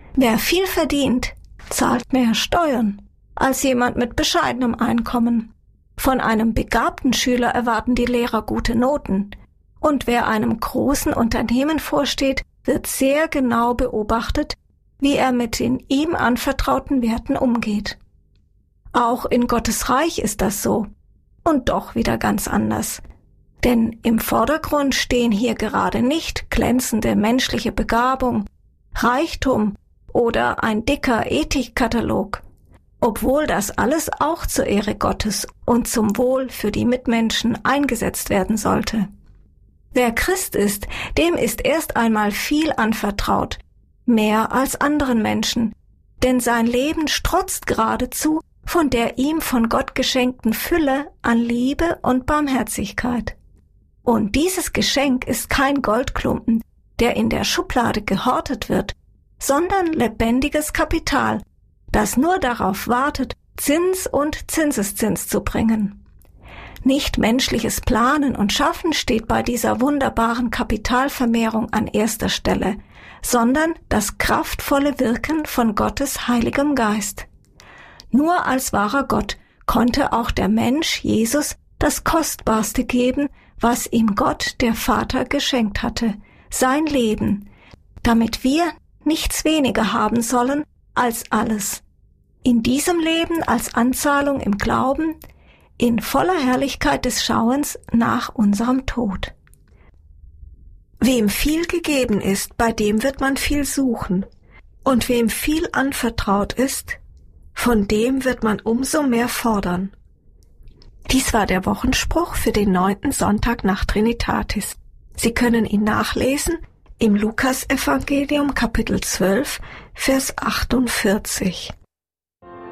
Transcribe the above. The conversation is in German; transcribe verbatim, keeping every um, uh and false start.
Wer viel verdient, zahlt mehr Steuern als jemand mit bescheidenem Einkommen. Von einem begabten Schüler erwarten die Lehrer gute Noten. Und wer einem großen Unternehmen vorsteht, wird sehr genau beobachtet, wie er mit den ihm anvertrauten Werten umgeht. Auch in Gottes Reich ist das so. Und doch wieder ganz anders. Denn im Vordergrund stehen hier gerade nicht glänzende menschliche Begabung, Reichtum oder ein dicker Ethikkatalog, obwohl das alles auch zur Ehre Gottes und zum Wohl für die Mitmenschen eingesetzt werden sollte. Wer Christ ist, dem ist erst einmal viel anvertraut, mehr als anderen Menschen, denn sein Leben strotzt geradezu von der ihm von Gott geschenkten Fülle an Liebe und Barmherzigkeit. Und dieses Geschenk ist kein Goldklumpen, der in der Schublade gehortet wird, sondern lebendiges Kapital, das nur darauf wartet, Zins und Zinseszins zu bringen. Nicht menschliches Planen und Schaffen steht bei dieser wunderbaren Kapitalvermehrung an erster Stelle, sondern das kraftvolle Wirken von Gottes Heiligem Geist. Nur als wahrer Gott konnte auch der Mensch Jesus das Kostbarste geben, was ihm Gott, der Vater, geschenkt hatte, sein Leben, damit wir nichts weniger haben sollen als alles. In diesem Leben als Anzahlung im Glauben, in voller Herrlichkeit des Schauens nach unserem Tod. Wem viel gegeben ist, bei dem wird man viel suchen. Und wem viel anvertraut ist, von dem wird man umso mehr fordern. Dies war der Wochenspruch für den neunten Sonntag nach Trinitatis. Sie können ihn nachlesen im Lukasevangelium Kapitel zwölf, Vers achtundvierzig.